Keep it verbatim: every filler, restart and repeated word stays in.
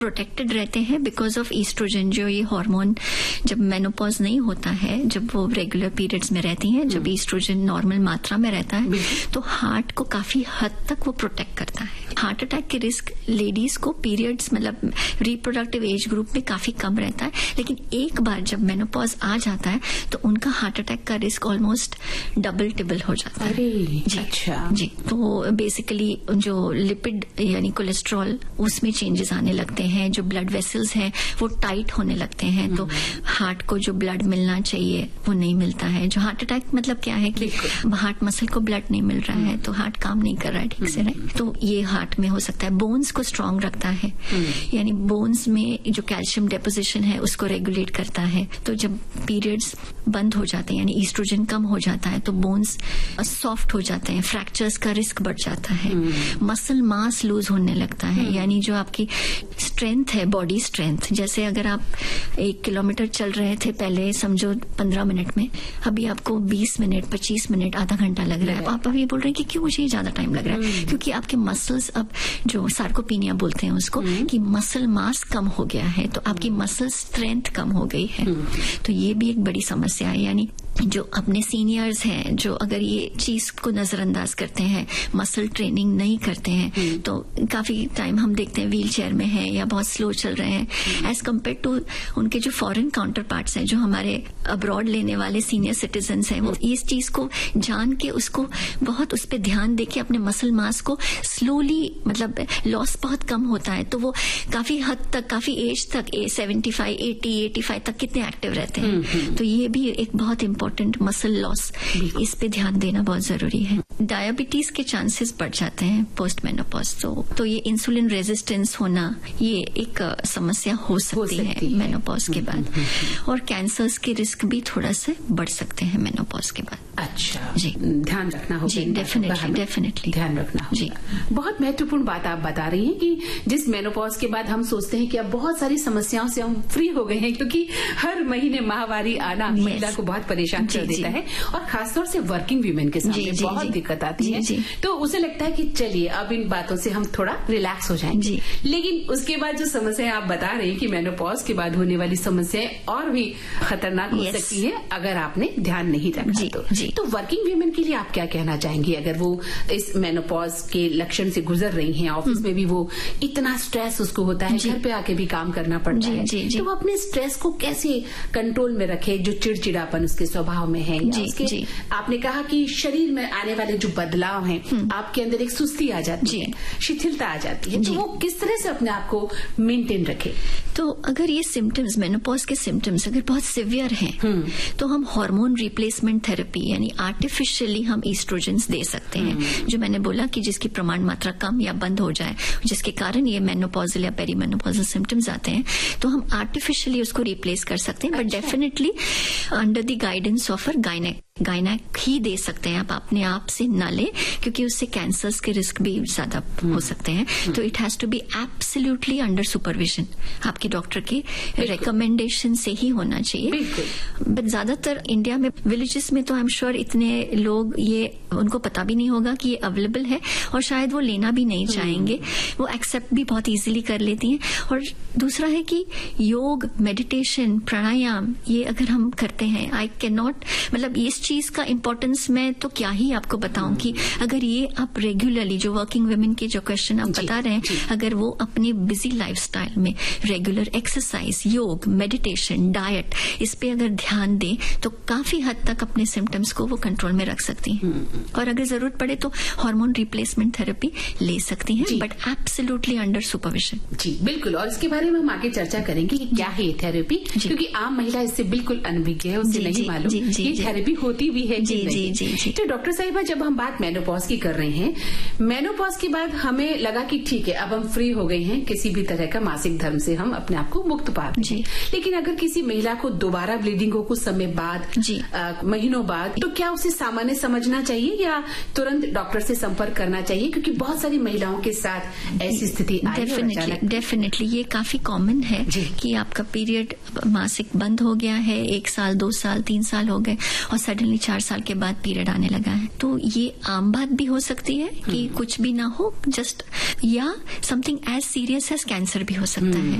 Protected रहते हैं because of oestrogen, जो ये हार्मोन जब मेनोपॉज नहीं होता है, जब वो रेगुलर पीरियड्स में रहती हैं, जब ईस्ट्रोजन नॉर्मल मात्रा में रहता है, तो हार्ट को काफी हद तक वो प्रोटेक्ट करता है। हार्ट अटैक के रिस्क लेडीज को पीरियड्स मतलब रिप्रोडक्टिव एज ग्रुप में काफी कम रहता है, लेकिन एक बार जब मेनोपॉज आ जाता है तो उनका हार्ट अटैक का रिस्क ऑलमोस्ट डबल टिबल हो जाता है। जी, अच्छा जी। तो बेसिकली जो लिपिड यानी कोलेस्ट्रॉल उसमें चेंजेस आने लगते हैं, जो ब्लड वेसल्स हैं वो टाइट होने लगते हैं, तो हार्ट को जो ब्लड मिलना चाहिए वो नहीं मिलता है। जो हार्ट अटैक मतलब क्या है कि हार्ट मसल को ब्लड नहीं मिल रहा है, तो हार्ट काम नहीं कर रहा है ठीक से, राइट। तो ये हार्ट में हो सकता है। बोन्स को स्ट्रांग रखता है, यानी बोन्स में जो कैल्शियम डेपोजिशन है उसको रेगुलेट करता है। तो जब पीरियड्स बंद हो जाते हैं यानी ईस्ट्रोजन कम हो जाता है तो बोन्स सॉफ्ट हो जाते हैं, फ्रैक्चर्स का रिस्क बढ़ जाता है, मसल मास लूज होने लगता है, यानी जो आपकी स्ट्रेंथ है, बॉडी स्ट्रेंथ, जैसे अगर आप एक किलोमीटर चल रहे थे पहले समझो पंद्रह मिनट में, अभी आपको बीस मिनट पच्चीस मिनट आधा घंटा लग रहा है, आप अभी बोल रहे हैं कि क्यों मुझे ज्यादा टाइम लग रहा है, क्योंकि आपके मसल्स अब जो सार्कोपीनिया बोलते हैं उसको कि मसल मास कम हो गया है, तो आपकी मसल स्ट्रेंथ कम हो गई है। तो ये भी एक बड़ी समस्या है। यानी जो अपने सीनियर्स हैं जो अगर ये चीज को नजरअंदाज करते हैं, मसल ट्रेनिंग नहीं करते हैं, तो काफी टाइम हम देखते हैं व्हील चेयर में है या बहुत स्लो चल रहे हैं एज कम्पेयर टू उनके जो फॉरेन काउंटर पार्ट्स हैं, जो हमारे अब्रॉड लेने वाले सीनियर सिटीजन्स हैं, वो इस चीज को जान के उसको बहुत उस पर ध्यान देके अपने मसल मास को स्लोली मतलब लॉस बहुत कम होता है, तो वो काफी हद तक काफी एज तक seventy five eighty eighty five तक कितने एक्टिव रहते हैं। तो ये भी एक बहुत इम्पोर्टेंट मसल लॉस, इस पे ध्यान देना बहुत जरूरी है। डायबिटीज के चांसेस बढ़ जाते हैं पोस्ट मेनोपॉज, तो तो ये इंसुलिन रेजिस्टेंस होना ये एक समस्या हो सकती, हो सकती है, है मेनोपॉज के बाद, और कैंसर्स के रिस्क भी थोड़ा सा बढ़ सकते हैं मेनोपॉज के बाद। अच्छा जी, ध्यान रखना होगा। जी डेफिनेटली डेफिनेटली ध्यान रखना होगा। जी, बहुत महत्वपूर्ण बात आप बता रही हैं कि जिस मेनोपॉज के बाद हम सोचते हैं कि अब बहुत सारी समस्याओं से हम फ्री हो गए हैं, क्योंकि हर महीने माहवारी आना महिला को बहुत परेशान कर देता है, और खासतौर से वर्किंग वीमेन के सामने बहुत दिक्कत आती है। तो उसे लगता है कि चलिए अब इन बातों से हम थोड़ा रिलैक्स हो जाएंगे, लेकिन उसके बाद जो समस्याएं आप बता रहे हैं कि मेनोपॉज के बाद होने वाली समस्याएं और भी खतरनाक हो सकती है अगर आपने ध्यान नहीं रखा। तो तो वर्किंग वीमेन के लिए आप क्या कहना चाहेंगे, अगर वो इस मेनोपॉज के लक्षण से गुजर रही हैं, ऑफिस में भी वो इतना स्ट्रेस उसको होता है, घर पे आके भी काम करना पड़ता है, तो वो अपने स्ट्रेस को कैसे कंट्रोल में रखे, जो चिड़चिड़ापन उसके स्वभाव में है, जी, उसके, जी. आपने कहा कि शरीर में आने वाले जो बदलाव हैं, आपके अंदर एक सुस्ती आ जाती है, शिथिलता आ जाती है, तो वो किस तरह से अपने आप को मेंटेन रखे? तो अगर ये सिम्टम्स मेनोपॉज के सिम्टम्स अगर बहुत सिवियर हैं, तो हम हार्मोन रिप्लेसमेंट थेरेपी यानी आर्टिफिशियली हम ईस्ट्रोजन्स दे सकते हैं, जो मैंने बोला कि जिसकी प्रमाण मात्रा कम या बंद हो जाए, जिसके कारण ये मेनोपॉजल या पेरीमेनोपॉजल सिम्टम्स आते हैं, तो हम आर्टिफिशियली उसको रिप्लेस कर सकते हैं, but definitely under the guidance of a gynaec gynaec ही दे सकते हैं, आप अपने आप से ना ले, क्योंकि उससे कैंसर्स के रिस्क भी ज्यादा हो सकते हैं। तो it has to be absolutely under supervision, आपके डॉक्टर के रिकमेंडेशन से ही होना चाहिए। बट ज्यादातर इंडिया में विलेजेस में तो आई एम श्योर इतने लोग ये उनको पता भी नहीं होगा कि ये अवेलेबल है, और शायद वो लेना भी नहीं चाहेंगे, वो एक्सेप्ट भी बहुत इजीली कर लेती हैं। और दूसरा है कि योग, मेडिटेशन, प्राणायाम ये अगर हम करते हैं, आई कैन नॉट मतलब इस चीज का इम्पोर्टेंस मैं तो क्या ही आपको बताऊं कि अगर ये आप रेगुलरली, जो वर्किंग वुमेन के जो क्वेश्चन आप बता रहे हैं, अगर वो अपनी बिजी लाइफस्टाइल में रेगुलर एक्सरसाइज, योग, मेडिटेशन, डाइट, इस पे अगर ध्यान दें तो काफी हद तक अपने सिम्टम्स को वो कंट्रोल में रख सकती हैं, और अगर जरूरत पड़े तो हार्मोन रिप्लेसमेंट थेरेपी ले सकती हैं, बट एब्सोल्युटली अंडर सुपरविजन। जी बिल्कुल, और इसके बारे में हम आगे चर्चा करेंगे कि क्या है ये थेरेपी, क्योंकि आम महिला इससे बिल्कुल अनभिज्ञ है, उससे नहीं मालूम ये थेरेपी होती भी है। जी जी जी जी। तो डॉक्टर साहिबा, जब हम बात मेनोपॉज की कर रहे हैं, मेनोपॉज के बाद हमें लगा कि ठीक है अब हम फ्री हो गए हैं, किसी भी तरह का मासिक धर्म से हम अपने आप को मुक्त पा रहे हैं, लेकिन अगर किसी महिला को दोबारा ब्लीडिंग हो कुछ समय बाद, आ, महीनों बाद, तो क्या उसे सामान्य समझना चाहिए या तुरंत डॉक्टर से संपर्क करना चाहिए, क्योंकि बहुत सारी महिलाओं के साथ ऐसी स्थिति आई है। डेफिनेटली ये काफी कॉमन है कि आपका पीरियड मासिक बंद हो गया है, एक साल, दो साल, तीन साल हो गए, और सडनली चार साल के बाद पीरियड आने लगा है। तो ये आम बात भी हो सकती है कि कुछ भी ना हो, जस्ट, या something as serious as cancer भी हो सकता है।